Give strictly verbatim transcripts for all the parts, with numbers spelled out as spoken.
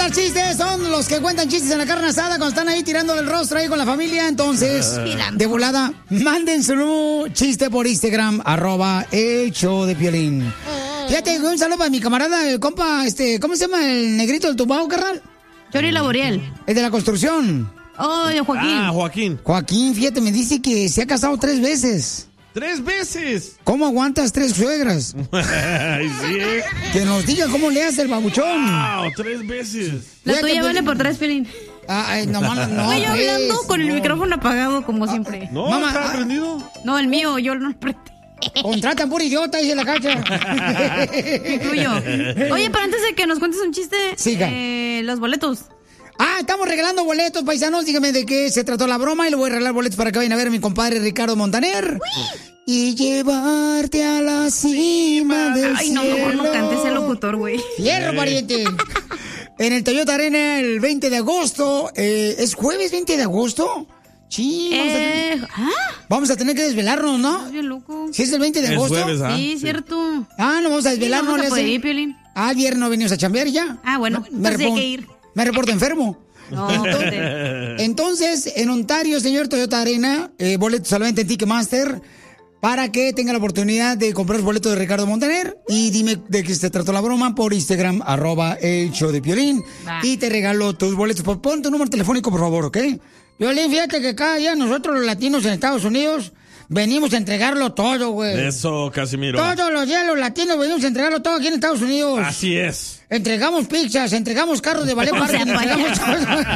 contar chistes son los que cuentan chistes en la carne asada cuando están ahí tirando del rostro ahí con la familia. Entonces, de volada, manden su chiste por Instagram, arroba el show de Piolín. Fíjate, un saludo para mi camarada, el compa, este, ¿cómo se llama el negrito del tumbao, carnal? Chori Laboriel. Es de la construcción. Oh, de Joaquín. Ah, Joaquín. Joaquín, fíjate, me dice que se ha casado tres veces. ¡Tres veces! ¿Cómo aguantas tres suegras? Ay, sí. Que nos diga cómo le hace el babuchón. ¡Wow! ¡Tres veces! La Fíjate, tuya pues, vale por tres, Piolín. Ay, no, mano, no. Estoy pues, hablando con el no. micrófono apagado, como siempre. No, Mamá, ¿está ah. prendido? No, el mío, yo no lo prendí. Contratan pura idiota, dice la cacha. Tuyo. Oye, pero antes de que nos cuentes un chiste, Siga. eh, los boletos. Ah, estamos regalando boletos, paisanos. Dígame de qué se trató la broma y le voy a regalar boletos para que vayan a ver a mi compadre Ricardo Montaner. Y llevarte a la cima del Ay, no, cielo. mejor no cantes el locutor, güey. Fierro, pariente. En el Toyota Arena el veinte de agosto. Eh, ¿Es jueves veinte de agosto? Sí, vamos, Eh, a, ¿ah? vamos a tener que desvelarnos, ¿no? Estás bien loco. Si es el veinte de Es agosto. jueves, ¿ah? Sí, cierto. Ah, no vamos a Sí, desvelarnos. vamos a le poder hacen- ir, Piolín. Ah, el viernes no venimos a chambear ya. Ah, bueno, No, me, entonces hay repo- que ir. me reporto enfermo. No, espérate. Entonces, en Ontario, señor Toyota Arena, eh, boletos solamente en Ticketmaster, para que tenga la oportunidad de comprar los boletos de Ricardo Montaner. Y dime de qué se trató la broma por Instagram, arroba el show de Piolín. Va. Y te regalo tus boletos. Pon tu número telefónico, por favor, ¿ok? Piolín, fíjate que cada día nosotros los latinos en Estados Unidos venimos a entregarlo todo, güey. Eso, Casimiro. Todos los días los latinos venimos a entregarlo todo aquí en Estados Unidos. Así es. Entregamos pizzas, entregamos carros de ballet O sea, parking, entregamos payaso. todo.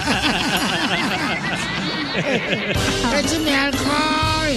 ¡Échame alcohol!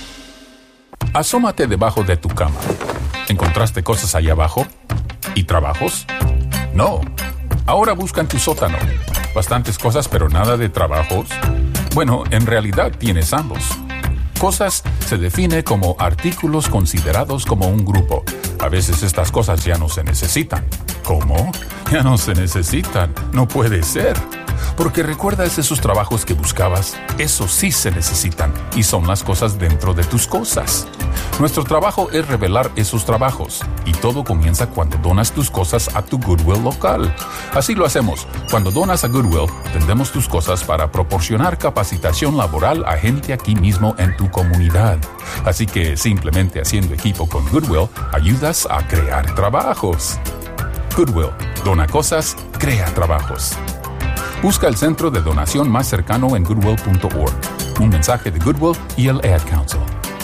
Asómate debajo de tu cama. ¿Encontraste cosas allá abajo? ¿Y trabajos? No. Ahora busca en tu sótano. Bastantes cosas, pero nada de trabajos. Bueno, en realidad tienes ambos. Cosas se define como artículos considerados como un grupo. A veces estas cosas ya no se necesitan. ¿Cómo? Ya no se necesitan. No puede ser. Porque recuerdas esos trabajos que buscabas, esos sí se necesitan y son las cosas dentro de tus cosas. Nuestro trabajo es revelar esos trabajos y todo comienza cuando donas tus cosas a tu Goodwill local. Así lo hacemos. Cuando donas a Goodwill, vendemos tus cosas para proporcionar capacitación laboral a gente aquí mismo en tu comunidad. Así que simplemente haciendo equipo con Goodwill, ayudas a crear trabajos. Goodwill, dona cosas, crea trabajos. Busca el centro de donación más cercano en goodwill punto org. Un mensaje de Goodwill y el Ad Council.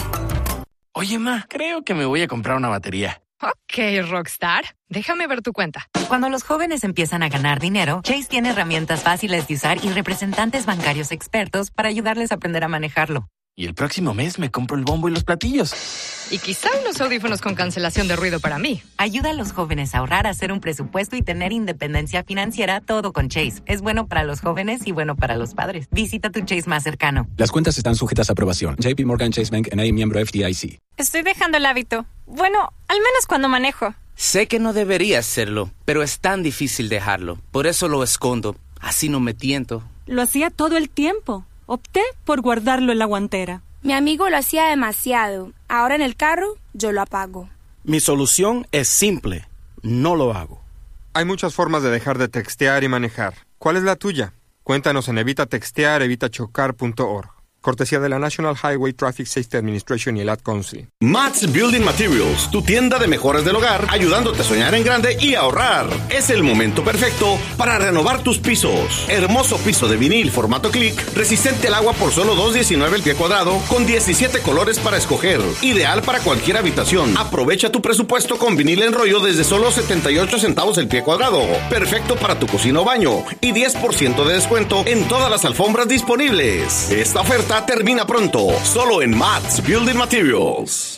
Oye, ma, creo que me voy a comprar una batería. Ok, Rockstar, déjame ver tu cuenta. Cuando los jóvenes empiezan a ganar dinero, Chase tiene herramientas fáciles de usar y representantes bancarios expertos para ayudarles a aprender a manejarlo. Y el próximo mes me compro el bombo y los platillos. Y quizá unos audífonos con cancelación de ruido para mí. Ayuda a los jóvenes a ahorrar, hacer un presupuesto y tener independencia financiera, todo con Chase. Es bueno para los jóvenes y bueno para los padres. Visita tu Chase más cercano. Las cuentas están sujetas a aprobación. J P Morgan Chase Bank N A miembro F D I C. Estoy dejando el hábito. Bueno, al menos cuando manejo. Sé que no debería hacerlo, pero es tan difícil dejarlo. Por eso lo escondo. Así no me tiento. Lo hacía todo el tiempo. Opté por guardarlo en la guantera. Mi amigo lo hacía demasiado. Ahora en el carro, yo lo apago. Mi solución es simple. No lo hago. Hay muchas formas de dejar de textear y manejar. ¿Cuál es la tuya? Cuéntanos en evita textear evita chocar punto org. Cortesía de la National Highway Traffic Safety Administration y el Ad Council. Matt's Building Materials, tu tienda de mejores del hogar, ayudándote a soñar en grande y ahorrar. Es el momento perfecto para renovar tus pisos. Hermoso piso de vinil formato click, resistente al agua por solo dos diecinueve el pie cuadrado, con diecisiete colores para escoger. Ideal para cualquier habitación. Aprovecha tu presupuesto con vinil en rollo desde solo setenta y ocho centavos el pie cuadrado. Perfecto para tu cocina o baño. Y diez por ciento de descuento en todas las alfombras disponibles. Esta oferta termina pronto, solo en Matt's Building Materials.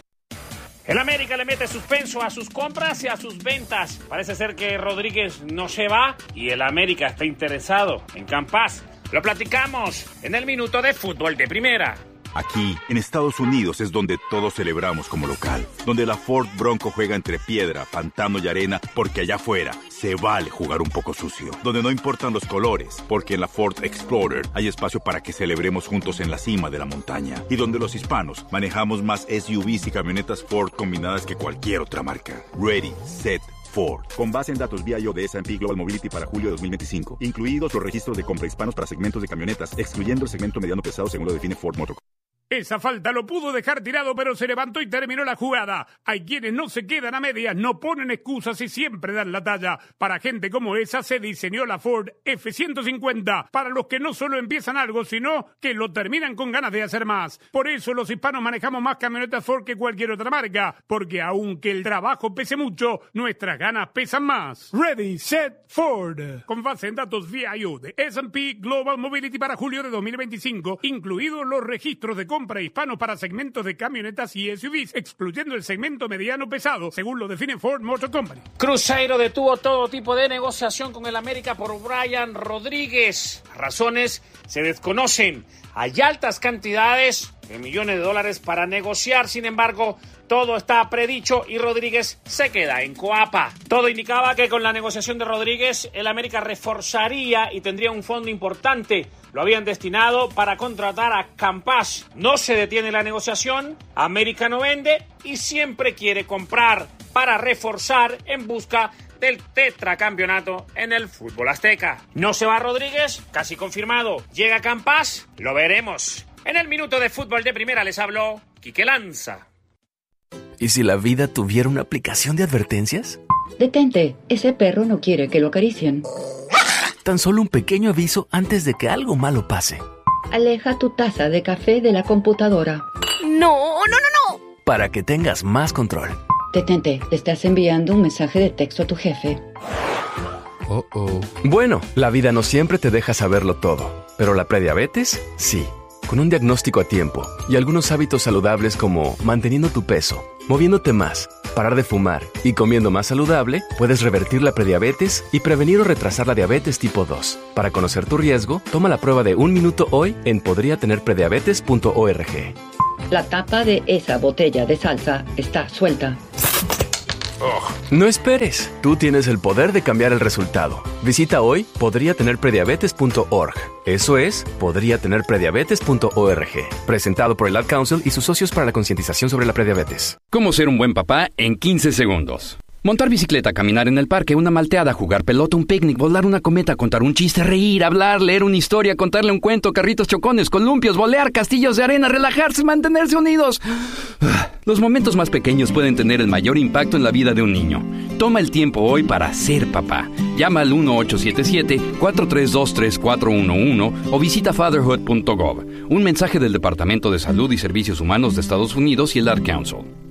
El América le mete suspenso a sus compras y a sus ventas. Parece ser que Rodríguez no se va y el América está interesado en Campas. Lo platicamos en el Minuto de Fútbol de Primera. Aquí, en Estados Unidos, es donde todos celebramos como local. Donde la Ford Bronco juega entre piedra, pantano y arena, porque allá afuera se vale jugar un poco sucio. Donde no importan los colores, porque en la Ford Explorer hay espacio para que celebremos juntos en la cima de la montaña. Y donde los hispanos manejamos más S U Vs y camionetas Ford combinadas que cualquier otra marca. Ready, set, Ford. Con base en datos V I O de S and P Global Mobility para julio de dos mil veinticinco, incluidos los registros de compra hispanos para segmentos de camionetas, excluyendo el segmento mediano pesado según lo define Ford Motor. Esa falta lo pudo dejar tirado, pero se levantó y terminó la jugada. Hay quienes no se quedan a medias, no ponen excusas y siempre dan la talla. Para gente como esa se diseñó la Ford F ciento cincuenta, para los que no solo empiezan algo, sino que lo terminan con ganas de hacer más. Por eso los hispanos manejamos más camionetas Ford que cualquier otra marca, porque aunque el trabajo pese mucho, nuestras ganas pesan más. Ready, Set, Ford. Con base en datos V I O de S and P Global Mobility para julio de dos mil veinticinco, incluidos los registros de compra hispanos para segmentos de camionetas y S U Vs, excluyendo el segmento mediano pesado, según lo define Ford Motor Company. Cruzeiro detuvo todo tipo de negociación con el América por Brian Rodríguez. Las razones se desconocen. Hay altas cantidades de millones de dólares para negociar, sin embargo, todo está predicho y Rodríguez se queda en Coapa. Todo indicaba que con la negociación de Rodríguez, el América reforzaría y tendría un fondo importante. Lo habían destinado para contratar a Campas. No se detiene la negociación, América no vende y siempre quiere comprar para reforzar en busca del tetracampeonato en el fútbol azteca. No se va Rodríguez, casi confirmado. Llega Campas, lo veremos. En el minuto de fútbol de primera les habló Quique Lanza. ¿Y si la vida tuviera una aplicación de advertencias? Detente, ese perro no quiere que lo acaricien. Tan solo un pequeño aviso antes de que algo malo pase. Aleja tu taza de café de la computadora. No, no, no, no. Para que tengas más control. Detente, te estás enviando un mensaje de texto a tu jefe. Oh, oh. Bueno, la vida no siempre te deja saberlo todo, pero la prediabetes, sí. Con un diagnóstico a tiempo y algunos hábitos saludables como manteniendo tu peso, moviéndote más, parar de fumar y comiendo más saludable, puedes revertir la prediabetes y prevenir o retrasar la diabetes tipo dos. Para conocer tu riesgo, toma la prueba de un minuto hoy en podría tener prediabetes punto org. La tapa de esa botella de salsa está suelta. Oh. No esperes, tú tienes el poder de cambiar el resultado. Visita hoy podría tener prediabetes punto org. Eso es, podría tener prediabetes punto org. Presentado por el Ad Council y sus socios para la concientización sobre la prediabetes. ¿Cómo ser un buen papá en quince segundos? Montar bicicleta, caminar en el parque, una malteada, jugar pelota, un picnic, volar una cometa, contar un chiste, reír, hablar, leer una historia, contarle un cuento, carritos chocones, columpios, volear, castillos de arena, relajarse, mantenerse unidos. Los momentos más pequeños pueden tener el mayor impacto en la vida de un niño. Toma el tiempo hoy para ser papá. Llama al uno ocho siete siete, cuatro tres dos, tres cuatro uno uno o visita fatherhood punto gov. Un mensaje del Departamento de Salud y Servicios Humanos de Estados Unidos y el Ad Council.